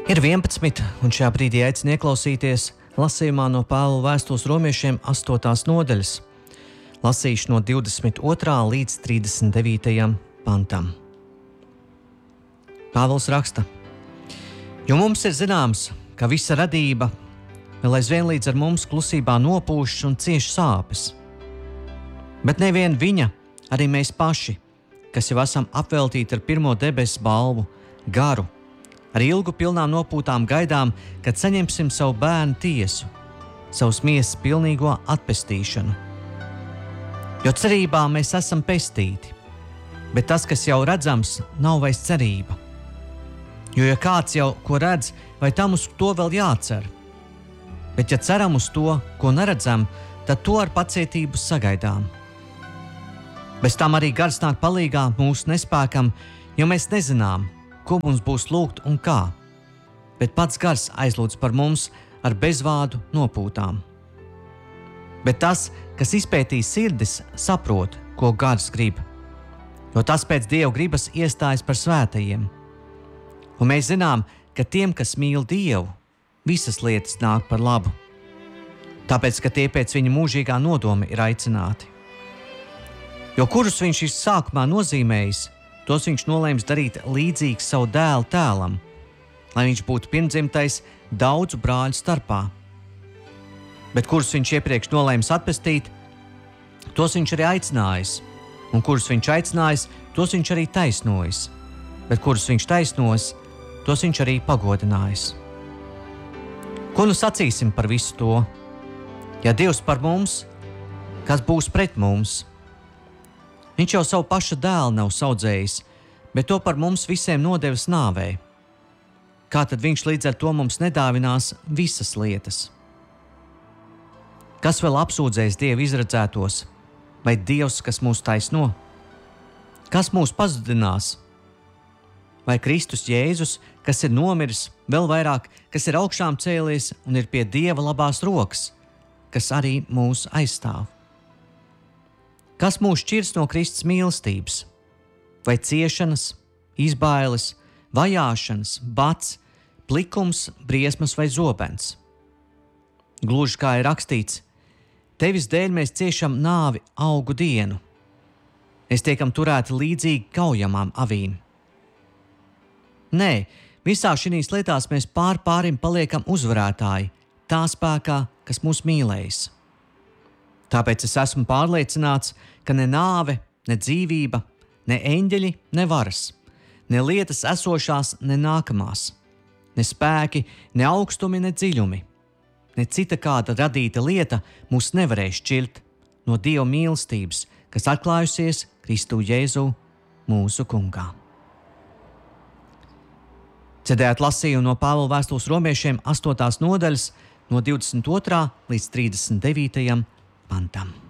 Ir 11, un šajā brīdī aicinu ieklausīties lasījumā no Pāvila vēstules romiešiem 8. nodaļas. Lasīšu no 22. līdz 39. pantam. Pāvils raksta: Jo mums ir zināms, ka visa radība vēl aizvien līdz ar mums klusībā nopūšas un cieš sāpes. Bet nevien viņa, arī mēs paši, kas jau esam apveltīti ar pirmo debesu balvu, garu, ar ilgu pilnām nopūtām gaidām, kad saņemsim savu bērnu tiesu, savus miesas pilnīgo atpestīšanu. Jo cerībā mēs esam pestīti, bet tas, kas jau redzams, nav vairs cerība. Jo ja kāds jau ko redz, vai tam uz to vēl jācer? Bet ja ceram uz to, ko neredzam, tad to ar pacietību sagaidām. Bez tam arī gars nāk palīgā mūsu nespēkam, jo mēs nezinām, ko mums būs lūgt un kā, bet pats gars aizlūdz par mums ar bezvādu nopūtām. Bet tas, kas izpētīs sirdis, saprot, ko gars grib, jo tas pēc Dieva gribas iestājas par svētajiem. Un mēs zinām, ka tiem, kas mīl Dievu, visas lietas nāk par labu, tāpēc, ka tie pēc viņa mūžīgā nodoma ir aicināti. Jo kurus viņš ir sākumā nozīmējis, tos viņš nolēms darīt līdzīgs savu dēlu tēlam, lai viņš būtu pirmdzimtais daudzu brāļu starpā. Bet kurus viņš iepriekš nolēms atpestīt, tos viņš arī aicinājis, un kurus viņš aicinājis, tos viņš arī taisnojis, bet kurus viņš taisnos, tos viņš arī pagodinājis. Ko nu sacīsim par visu to? Ja Dievs par mums, kas būs pret mums? Viņš jau savu pašu dēlu nav saudzējis, bet to par mums visiem nodevis nāvei. Kā tad viņš līdz ar to mums nedāvinās visas lietas? Kas vēl apsūdzēs Dievu izredzētos, vai Dievs, kas mūs taisno? Kas mūs pazudinās? Vai Kristus Jēzus, kas ir nomiris, vēl vairāk, kas ir augšām cēlies un ir pie Dieva labās rokas, kas arī mūs aizstāv? Kas mūs šķirs no Kristus mīlestības? Vai ciešanas, izbailes, vajāšanas, bats, plikums, briesmas vai zobens? Gluži kā ir rakstīts: Tevis dēļ mēs ciešam nāvi augu dienu. Mēs tiekam turēti līdzīgi kaujamām avīm. Nē, visā šīs lietās mēs pārim paliekam uzvarētāji, tā spēkā, kas mūs mīlējis. Tāpēc es esmu pārliecināts, ka ne nāve, ne dzīvība, ne eņģeļi, ne varas, ne lietas esošās, ne nākamās, ne spēki, ne augstumi, ne dziļumi, ne cita kāda radīta lieta mūs nevarēs šķirt no Dieva mīlestības, kas atklājusies Kristu Jēzu mūsu Kungā. Dzirdējāt lasījumu no Pāvila vēstules romiešiem 8. nodaļas no 22. līdz 39. pantam.